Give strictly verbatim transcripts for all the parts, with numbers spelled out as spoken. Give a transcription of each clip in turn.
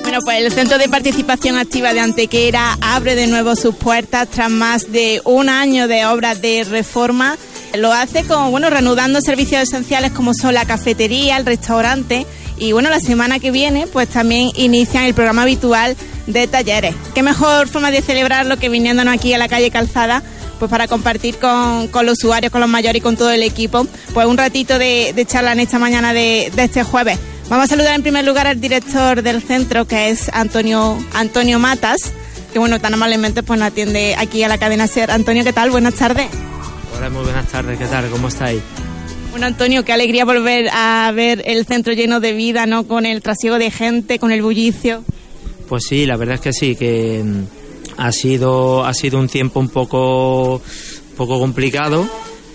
Bueno, pues el Centro de Participación Activa de Antequera abre de nuevo sus puertas tras más de un año de obras de reforma. Lo hace con, bueno, reanudando servicios esenciales como son la cafetería, el restaurante y, bueno, la semana que viene pues también inician el programa habitual de talleres. Qué mejor forma de celebrarlo que viniéndonos aquí a la calle Calzada, pues para compartir con, con los usuarios, con los mayores y con todo el equipo, pues un ratito de, de charla en esta mañana de, de este jueves. Vamos a saludar en primer lugar al director del centro, que es Antonio Antonio Matas, que bueno, tan amablemente pues nos atiende aquí a la cadena SER. Antonio, ¿qué tal? Buenas tardes. Hola, muy buenas tardes, ¿qué tal? ¿Cómo estáis? Bueno, Antonio, qué alegría volver a ver el centro lleno de vida, ¿no? Con el trasiego de gente, con el bullicio. Pues sí, la verdad es que sí, que ha sido ha sido un tiempo un poco, poco complicado.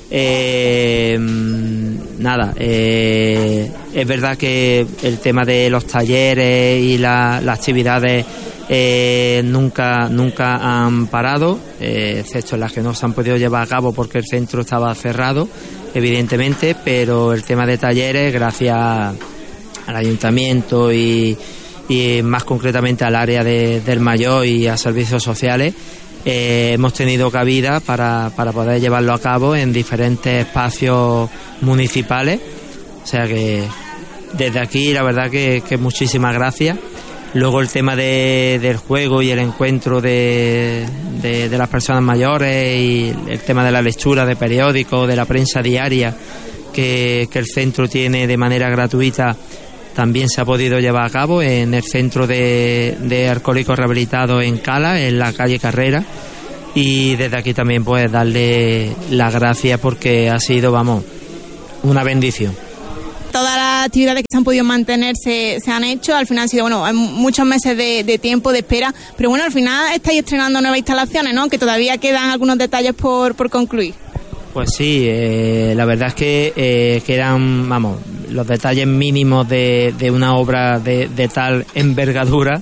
Eh, nada, eh, es verdad que el tema de los talleres y la, las actividades eh, nunca nunca han parado, eh, excepto las que no se han podido llevar a cabo porque el centro estaba cerrado, evidentemente, pero el tema de talleres, gracias al ayuntamiento y, y más concretamente al área de, del mayor y a servicios sociales, Eh, hemos tenido cabida para, para poder llevarlo a cabo en diferentes espacios municipales, o sea que desde aquí la verdad que, que muchísimas gracias. Luego el tema de, del juego y el encuentro de, de, de las personas mayores y el tema de la lectura de periódicos, de la prensa diaria que, que el centro tiene de manera gratuita, también se ha podido llevar a cabo en el centro de, de alcohólicos rehabilitados en Cala, en la calle Carrera, y desde aquí también pues darle las gracias porque ha sido, vamos, una bendición. Todas las actividades que se han podido mantener se, se han hecho, al final han sido, bueno, muchos meses de, de tiempo de espera, pero bueno, al final estáis estrenando nuevas instalaciones, ¿no? Que todavía quedan algunos detalles por, por concluir. Pues sí, eh, la verdad es que, eh, que eran, vamos, los detalles mínimos de, de una obra de, de tal envergadura,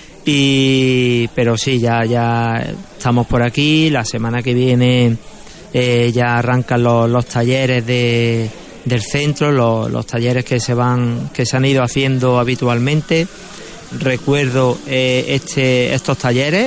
y pero sí, ya ya estamos por aquí. La semana que viene eh, ya arrancan los, los talleres de, del centro, los, los talleres que se van que se han ido haciendo habitualmente. Recuerdo eh, este estos talleres.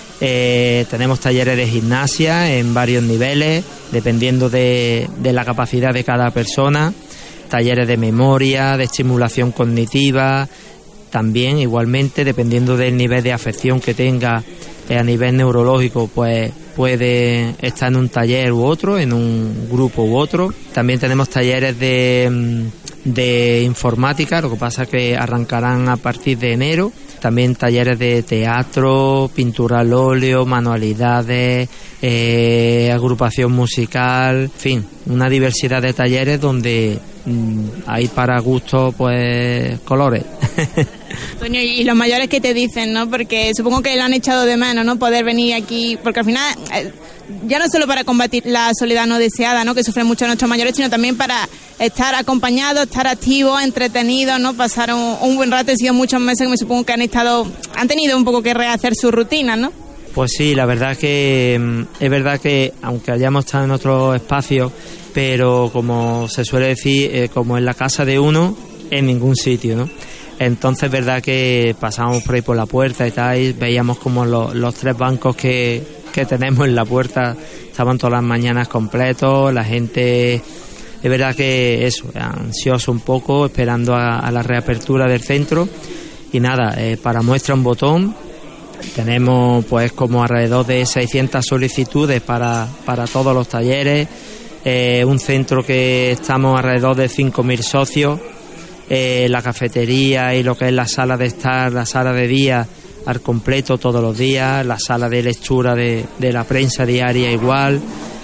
Eh, tenemos talleres de gimnasia en varios niveles, dependiendo de, de la capacidad de cada persona, talleres de memoria, de estimulación cognitiva, también igualmente dependiendo del nivel de afección que tenga eh, a nivel neurológico, pues puede estar en un taller u otro, en un grupo u otro. También tenemos talleres de, de informática, lo que pasa es que arrancarán a partir de enero. También talleres de teatro, pintura al óleo, manualidades, eh, agrupación musical, en fin, una diversidad de talleres donde mmm, hay para gustos, pues, colores. Antonio, y los mayores que te dicen, ¿no? Porque supongo que lo han echado de menos, ¿no? Poder venir aquí, porque al final, eh, ya no solo para combatir la soledad no deseada, ¿no? Que sufren mucho nuestros mayores, sino también para estar acompañados, estar activos, entretenidos, ¿no? Pasar un, un buen rato. Han sido muchos meses que me supongo que han estado, han tenido un poco que rehacer su rutina, ¿no? Pues sí, la verdad que es verdad que aunque hayamos estado en otros espacios, pero como se suele decir, eh, como en la casa de uno, en ningún sitio, ¿no? Entonces es verdad que pasábamos por ahí por la puerta y tal, y veíamos como los, los tres bancos que, que tenemos en la puerta estaban todas las mañanas completos, la gente, es verdad que eso, ansioso un poco, esperando a, a la reapertura del centro. Y nada, eh, para muestra un botón, tenemos pues como alrededor de seiscientas solicitudes para, para todos los talleres, eh, un centro que estamos alrededor de cinco mil socios. Eh, la cafetería y lo que es la sala de estar, la sala de día al completo todos los días, la sala de lectura de, de la prensa diaria igual,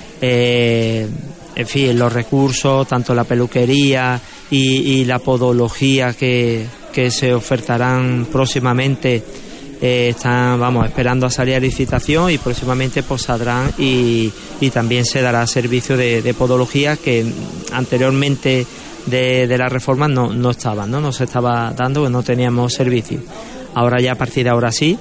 eh, en fin, los recursos, tanto la peluquería y, y la podología que, que se ofertarán próximamente, eh, están, vamos, esperando a salir a licitación y próximamente pues saldrán y, y también se dará servicio de, de podología que anteriormente de, de la reforma no, no estaban, ¿no? no se estaba dando, no teníamos servicio. Ahora ya a partir de ahora sí,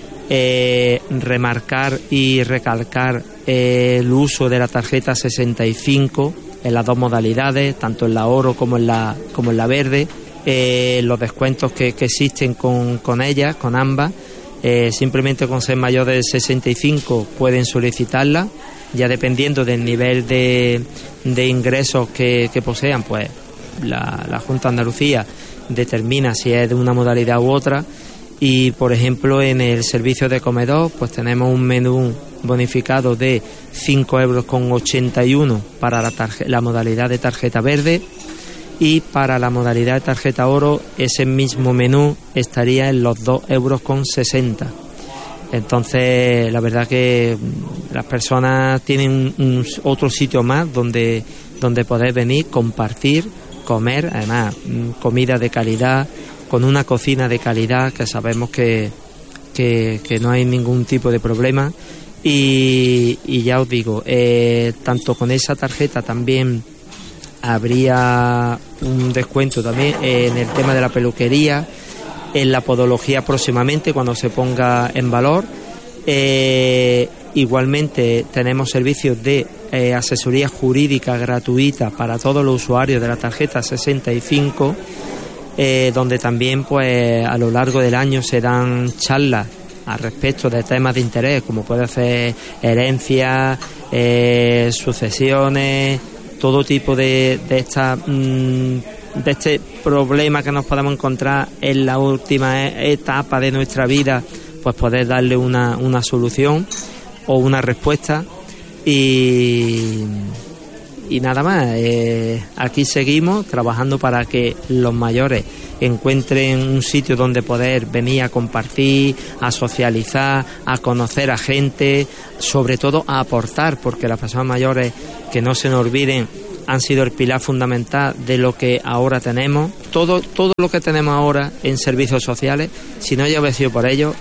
eh, remarcar y recalcar eh, el uso de la tarjeta sesenta y cinco en las dos modalidades, tanto en la oro como en la, como en la verde, eh, los descuentos que, que existen con, con ellas, con ambas. Eh, simplemente con ser mayor de sesenta y cinco pueden solicitarla, ya dependiendo del nivel de, de ingresos que, que posean, pues la, la Junta de Andalucía determina si es de una modalidad u otra. Y por ejemplo en el servicio de comedor pues tenemos un menú bonificado de cinco euros con ochenta y uno para la, tarje- la modalidad de tarjeta verde, y para la modalidad de tarjeta oro ese mismo menú estaría en los dos euros con sesenta. Entonces la verdad que las personas tienen un, un, otro sitio más donde, donde poder venir, compartir, comer, además comida de calidad, con una cocina de calidad que sabemos que, que, que no hay ningún tipo de problema. Y, y ya os digo, eh, tanto con esa tarjeta también habría un descuento también en el tema de la peluquería, en la podología próximamente cuando se ponga en valor. Eh, igualmente tenemos servicios de eh, asesoría jurídica gratuita para todos los usuarios de la tarjeta sesenta y cinco, eh, donde también pues a lo largo del año se dan charlas al respecto de temas de interés, como puede ser herencia, eh, sucesiones, todo tipo de, de esta mmm, de este problema que nos podemos encontrar en la última etapa de nuestra vida, pues poder darle una, una solución o una respuesta. Y, y nada más, eh, aquí seguimos trabajando para que los mayores encuentren un sitio donde poder venir a compartir, a socializar, a conocer a gente, sobre todo a aportar, porque las personas mayores, que no se nos olviden, han sido el pilar fundamental de lo que ahora tenemos. Todo todo lo que tenemos ahora en servicios sociales, si no hubiera sido por ellos,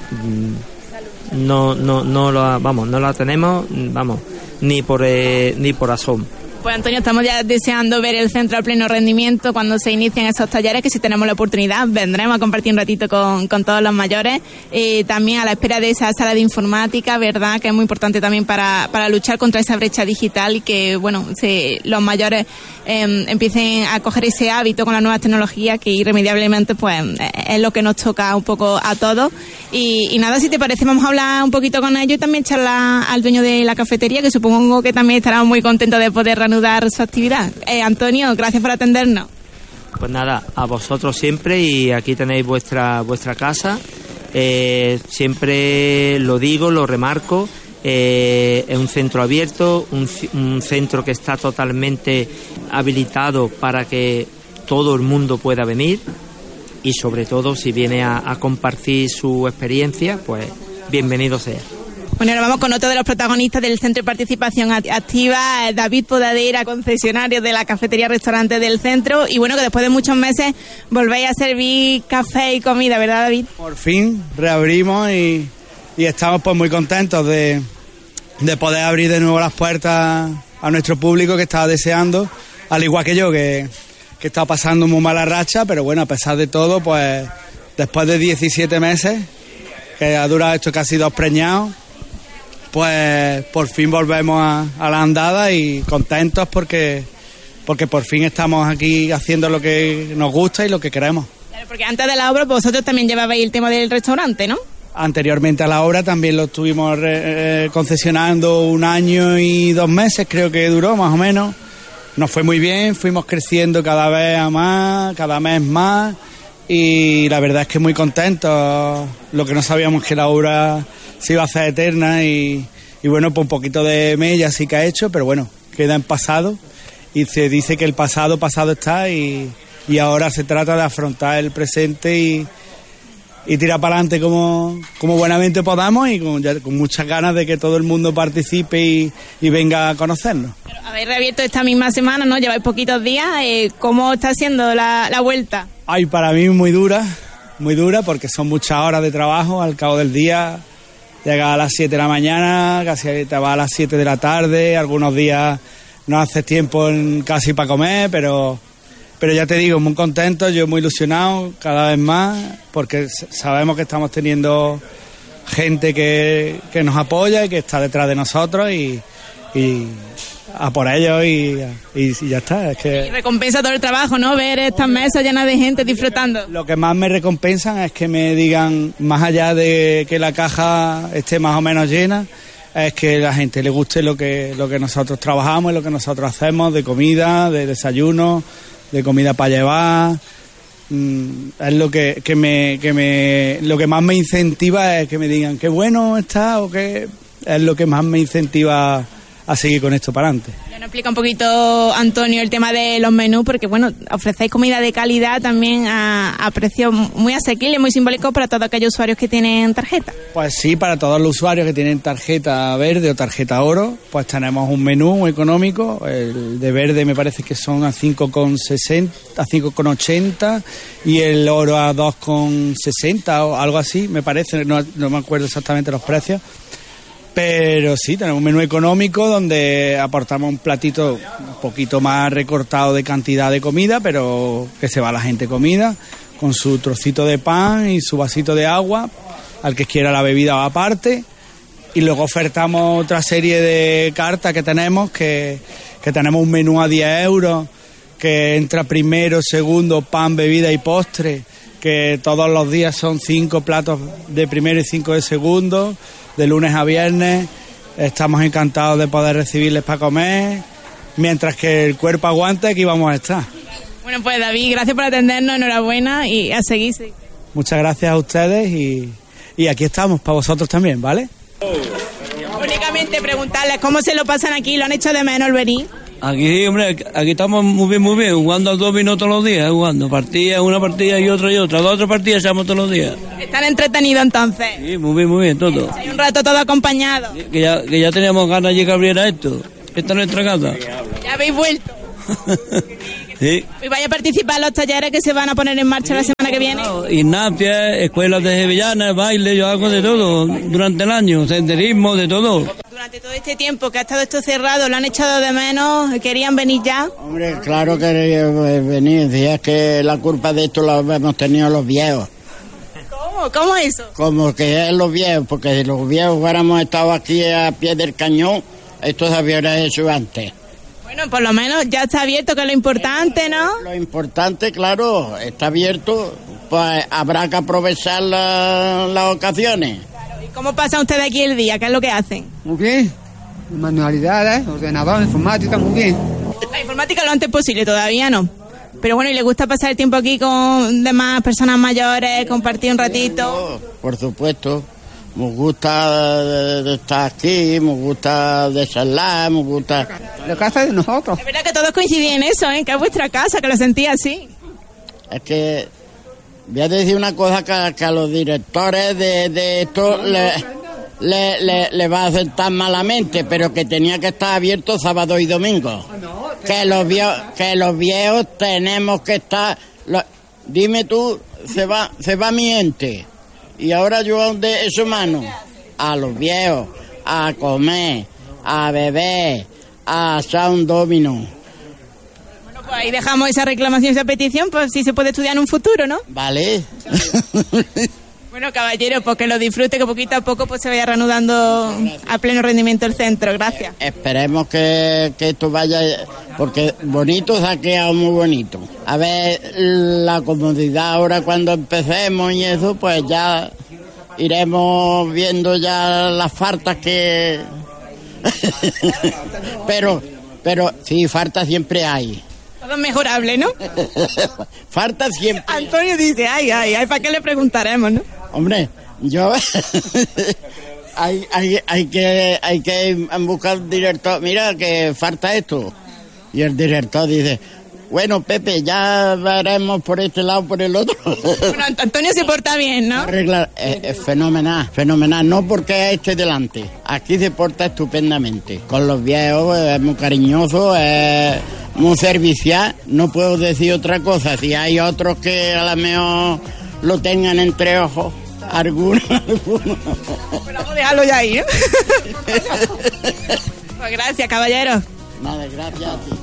no no no lo vamos no la tenemos, vamos, ni por eh, ni por asomo. Pues Antonio, estamos ya deseando ver el centro a pleno rendimiento cuando se inicien esos talleres, que si tenemos la oportunidad vendremos a compartir un ratito con, con todos los mayores. Eh, también a la espera de esa sala de informática, ¿verdad?, que es muy importante también para, para luchar contra esa brecha digital y que, bueno, se, los mayores eh, empiecen a coger ese hábito con las nuevas tecnologías, que irremediablemente pues es lo que nos toca un poco a todos. Y, y nada, si te parece, vamos a hablar un poquito con ellos y también charlar al dueño de la cafetería, que supongo que también estará muy contento de poder reanudar su actividad. Eh, Antonio, gracias por atendernos. Pues nada, a vosotros siempre, y aquí tenéis vuestra vuestra casa. Eh, siempre lo digo, lo remarco, eh, es un centro abierto, un, un centro que está totalmente habilitado para que todo el mundo pueda venir, y sobre todo si viene a, a compartir su experiencia, pues bienvenido sea. Bueno, ahora vamos con otro de los protagonistas del Centro de Participación Activa, David Podadera, concesionario de la cafetería-restaurante del centro, y bueno, que después de muchos meses volvéis a servir café y comida, ¿verdad, David? Por fin reabrimos y, y estamos pues muy contentos de, de poder abrir de nuevo las puertas a nuestro público, que estaba deseando, al igual que yo, que, que estaba pasando muy mala racha, pero bueno, a pesar de todo, pues después de diecisiete meses, que ha durado esto casi dos preñados, pues por fin volvemos a, a la andada y contentos porque, porque por fin estamos aquí haciendo lo que nos gusta y lo que queremos. Claro, porque antes de la obra vosotros también llevabais el tema del restaurante, ¿no? Anteriormente a la obra también lo estuvimos eh, concesionando un año y dos meses, creo que duró más o menos. Nos fue muy bien, fuimos creciendo cada vez a más, cada mes más, y la verdad es que muy contentos. Lo que no sabíamos, que la obra se iba a hacer eterna, y, y bueno, pues un poquito de mella sí que ha hecho, pero bueno, queda en pasado, y se dice que el pasado pasado está, y, y ahora se trata de afrontar el presente y, y tirar para adelante como, como buenamente podamos, y con, ya, con muchas ganas de que todo el mundo participe y, y venga a conocernos. Pero habéis reabierto esta misma semana, ¿no? Lleváis poquitos días. Eh, ¿Cómo está siendo la, la vuelta? Ay, para mí muy dura, muy dura, porque son muchas horas de trabajo. Al cabo del día llega a las siete de la mañana, casi te va a las siete de la tarde, algunos días no haces tiempo en, casi para comer, pero, pero ya te digo, muy contento, yo muy ilusionado cada vez más, porque sabemos que estamos teniendo gente que, que nos apoya y que está detrás de nosotros, y, y a por ellos y, y, y ya está. Es que y recompensa todo el trabajo, ¿no? Ver estas mesas llenas de gente disfrutando. Lo que más me recompensan es que me digan, más allá de que la caja esté más o menos llena, es que a la gente le guste lo que, lo que nosotros trabajamos y lo que nosotros hacemos, de comida, de desayuno, de comida para llevar. Es lo que, que me que me lo que más me incentiva es que me digan qué bueno está, o que es lo que más me incentiva a seguir con esto para adelante. Ya nos explica un poquito, Antonio, el tema de los menús, porque bueno, ofrecéis comida de calidad también a, a precios muy asequibles, muy simbólicos para todos aquellos usuarios que tienen tarjeta. Pues sí, para todos los usuarios que tienen tarjeta verde o tarjeta oro, pues tenemos un menú muy económico. El de verde me parece que son a cinco con sesenta, a cinco con ochenta, y el oro a dos con sesenta o algo así, me parece, no, no me acuerdo exactamente los precios. Pero sí, tenemos un menú económico donde aportamos un platito un poquito más recortado de cantidad de comida, pero que se va la gente comida, con su trocito de pan y su vasito de agua, al que quiera la bebida va aparte. Y luego ofertamos otra serie de cartas que tenemos, que, que tenemos un menú a diez euros, que entra primero, segundo, pan, bebida y postre, que todos los días son cinco platos de primero y cinco de segundo, de lunes a viernes. Estamos encantados de poder recibirles para comer, mientras que el cuerpo aguante, aquí vamos a estar. Bueno, pues David, gracias por atendernos, enhorabuena y a seguir. Sí. Muchas gracias a ustedes y, y aquí estamos para vosotros también, ¿vale? Únicamente preguntarles cómo se lo pasan aquí, ¿lo han hecho de menos el venir? Aquí sí, hombre, aquí estamos muy bien, muy bien, jugando al dominó todos los días, jugando partidas, una partida y otra y otra, dos otras partidas echamos todos los días. ¿Están entretenidos entonces? Sí, muy bien, muy bien, todo. Hay un rato todo acompañado. Sí, que, ya, que ya teníamos ganas de que abriera esto, esta es nuestra casa. Ya habéis vuelto. Sí. ¿Y vaya a participar en los talleres que se van a poner en marcha la semana que viene? Gimnasia, escuelas de sevillanas, baile, yo hago de todo durante el año, senderismo, de todo. Durante todo este tiempo que ha estado esto cerrado, ¿lo han echado de menos? ¿Querían venir ya? Hombre, claro que quería venir, si es que la culpa de esto la hemos tenido los viejos. ¿Cómo? ¿Cómo eso? Como que es los viejos, porque si los viejos hubiéramos estado aquí a pie del cañón, esto se hubiera hecho antes. Bueno, por lo menos ya está abierto, que es lo importante, ¿no? Lo importante, claro, está abierto, pues habrá que aprovechar la, las ocasiones. Claro. ¿Y cómo pasan ustedes aquí el día? ¿Qué es lo que hacen? Muy bien, manualidades, ordenador, informática, muy bien. La informática lo antes posible, todavía no. Pero bueno, ¿y le gusta pasar el tiempo aquí con demás personas mayores, compartir un ratito? Por supuesto. Me gusta de, de estar aquí, me gusta de charlar, me gusta... La casa de nosotros. Es verdad que todos coincidían en eso, ¿eh? Que es vuestra casa, que lo sentía así. Es que voy a decir una cosa que, que a los directores de, de esto le, le, le, le va a sentar malamente, pero que tenía que estar abierto sábado y domingo. Que los viejos, que los viejos tenemos que estar... Lo, dime tú, se va, se va mi ente. Y ahora yo a dónde eso mano, a los viejos, a comer, a beber, a hacer un domino. Bueno, pues ahí dejamos esa reclamación, esa petición, pues si se puede estudiar en un futuro, ¿no? Vale. Bueno, caballero, pues que lo disfrute, que poquito a poco pues se vaya reanudando a pleno rendimiento el centro. Gracias. Eh, esperemos que, que esto vaya, porque bonito se ha quedado muy bonito. A ver, la comodidad ahora cuando empecemos y eso, pues ya iremos viendo ya las faltas que... pero, pero sí, faltas siempre hay. Todo es mejorable, ¿no? Faltas siempre. Antonio dice, ay, ay, ay, ¿para qué le preguntaremos, no? Hombre, yo... hay, hay, hay que hay que buscar un director. Mira, que falta esto. Y el director dice, bueno, Pepe, ya veremos por este lado, por el otro. Bueno, Antonio se porta bien, ¿no? Arreglar, es, es fenomenal, fenomenal. No porque esté delante. Aquí se porta estupendamente. Con los viejos es muy cariñoso, es muy servicial. No puedo decir otra cosa. Si hay otros que a lo mejor lo tengan entre ojos, algunos, algunos. Pues vamos a dejarlo ya ahí, ¿eh? Pues gracias, caballero. Nada, gracias a ti.